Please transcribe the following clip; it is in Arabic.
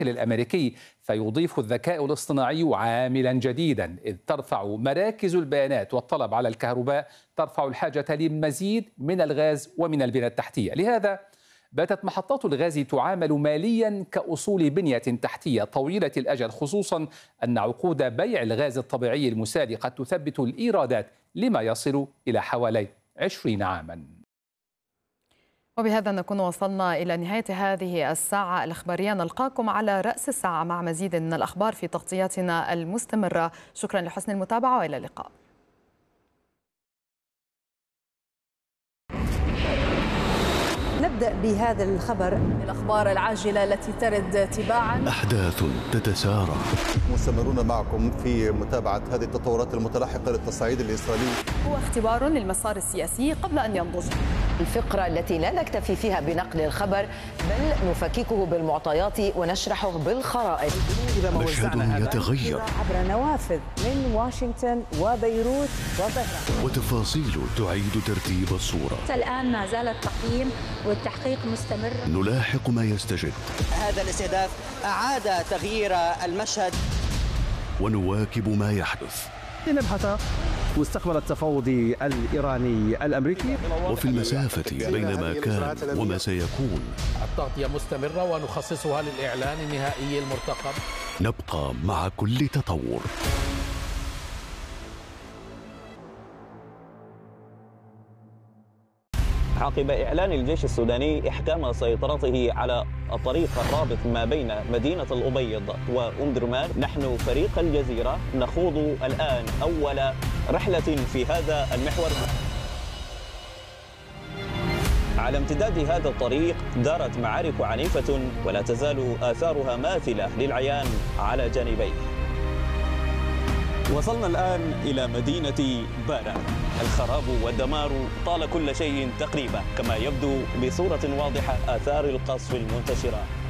الأمريكي، فيضيف الذكاء الاصطناعي عاملا جديدا، إذ ترفع مراكز البيانات والطلب على الكهرباء ترفع الحاجة لمزيد من الغاز ومن البنى التحتية. لهذا باتت محطات الغاز تعامل ماليا كأصول بنية تحتية طويلة الأجل، خصوصا أن عقود بيع الغاز الطبيعي المسال قد تثبت الإيرادات لما يصل إلى حوالي 20 عاما. وبهذا نكون وصلنا إلى نهاية هذه الساعة الإخبارية. نلقاكم على رأس الساعة مع مزيد من الأخبار في تغطياتنا المستمرة. شكرا لحسن المتابعة وإلى اللقاء. نبدأ بهذا الخبر. الأخبار العاجلة التي ترد تباعا أحداث تتسارع. مستمرون معكم في متابعة هذه التطورات المتلاحقة للتصعيد الإسرائيلي. هو اختبار للمسار السياسي قبل أن ينضج. الفقرة التي لا نكتفي فيها بنقل الخبر بل نفككه بالمعطيات ونشرحه بالخرائط. مشهد يتغير عبر نوافذ من واشنطن وبيروت وطهران، وتفاصيل تعيد ترتيب الصورة. الآن ما زال التقييم والتحقيق مستمر. نلاحق ما يستجد. هذا الاستهداف أعاد تغيير المشهد ونواكب ما يحدث. لنبحث مستقبل التفاوض الإيراني الأمريكي. وفي المسافة بين ما كان وما سيكون التغطية مستمرة ونخصصها للإعلان النهائي المرتقب. نبقى مع كل تطور. عقب إعلان الجيش السوداني إحكام سيطرته على الطريق الرابط ما بين مدينة الأبيض وأم درمان، نحن فريق الجزيرة نخوض الآن أول رحلة في هذا المحور. على امتداد هذا الطريق دارت معارك عنيفة ولا تزال آثارها ماثلة للعيان على جانبيه. وصلنا الآن إلى مدينة بارا. الخراب والدمار طال كل شيء تقريبا، كما يبدو بصورة واضحة آثار القصف المنتشرة